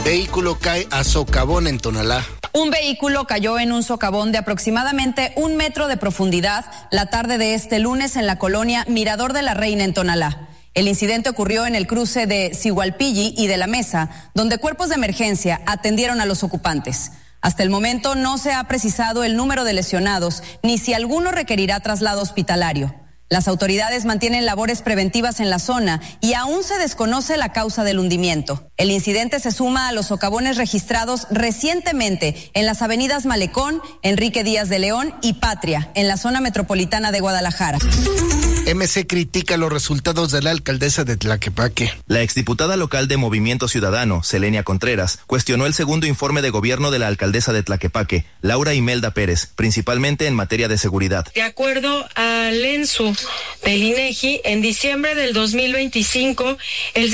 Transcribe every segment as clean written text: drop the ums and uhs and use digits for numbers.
Vehículo cae a socavón en Tonalá. Un vehículo cayó en un socavón de aproximadamente 1 metro de profundidad la tarde de este lunes en la colonia Mirador de la Reina en Tonalá. El incidente ocurrió en el cruce de Sigualpilli y de La Mesa, donde cuerpos de emergencia atendieron a los ocupantes. Hasta el momento no se ha precisado el número de lesionados ni si alguno requerirá traslado hospitalario. Las autoridades mantienen labores preventivas en la zona y aún se desconoce la causa del hundimiento. El incidente se suma a los socavones registrados recientemente en las avenidas Malecón, Enrique Díaz de León y Patria, en la zona metropolitana de Guadalajara. MC critica los resultados de la alcaldesa de Tlaquepaque. La exdiputada local de Movimiento Ciudadano, Selenia Contreras, cuestionó el segundo informe de gobierno de la alcaldesa de Tlaquepaque, Laura Imelda Pérez, principalmente en materia de seguridad. De acuerdo al ENSU del INEGI, en diciembre del 2025, el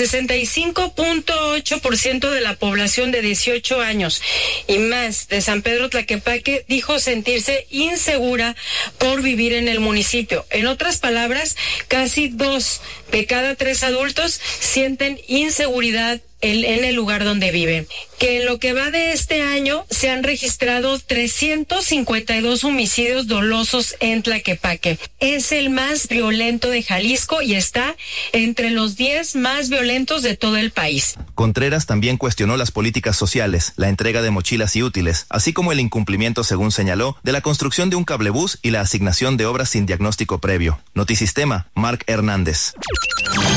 65.8% de la población de 18 años y más de San Pedro Tlaquepaque dijo sentirse insegura por vivir en el municipio. En otras palabras, casi 2 de cada 3 adultos sienten inseguridad en el lugar donde viven. Que en lo que va de este año se han registrado 352 homicidios dolosos en Tlaquepaque. Es el más violento de Jalisco y está entre los 10 más violentos de todo el país. Contreras también cuestionó las políticas sociales, la entrega de mochilas y útiles, así como el incumplimiento, según señaló, de la construcción de un cablebús y la asignación de obras sin diagnóstico previo. Notisistema, Marc Hernández.